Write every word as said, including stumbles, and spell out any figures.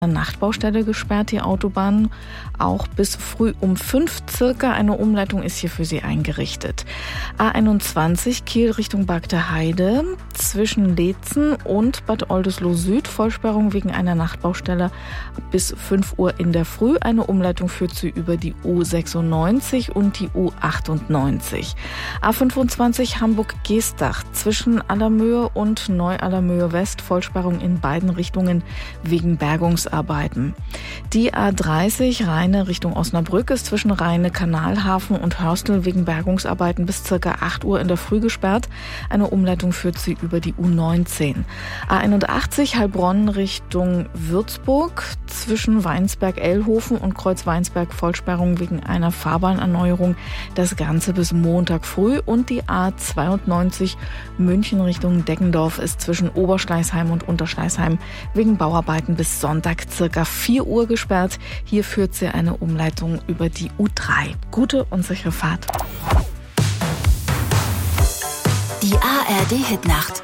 Nachtbaustelle gesperrt, die Autobahn. Auch bis früh um fünf circa eine Umleitung ist hier für Sie eingerichtet. A einundzwanzig Kiel Richtung Bagde Heide zwischen Leetzen und Bad Oldesloe Süd. Vollsperrung wegen einer Nachtbaustelle bis fünf Uhr in der Früh. Eine Umleitung führt Sie über die U sechsundneunzig und die U achtundneunzig. A fünfundzwanzig Hamburg-Geestach zwischen Allermöhe und Neu-Allermöhe West. Vollsperrung in beiden Richtungen wegen Bergungsarbeiten. Die A dreißig Rheine Richtung Osnabrück ist zwischen Rheine Kanalhafen und Hörstel wegen Bergungsarbeiten bis ca. acht Uhr in der Früh gesperrt. Eine Umleitung führt sie über die U neunzehn. A einundachtzig Heilbronn Richtung Würzburg zwischen Weinsberg-Ellhofen und Kreuz-Weinsberg Vollsperrung wegen einer Fahrbahnerneuerung. Das Ganze bis Montag früh. Und die A zweiundneunzig München Richtung Deggendorf ist zwischen Oberschleißheim und Unterschleißheim wegen Bauarbeiten bis Sonntag circa vier Uhr gesperrt. Hier führt sie eine Umleitung über die U drei. Gute und sichere Fahrt. Die A R D Hitnacht.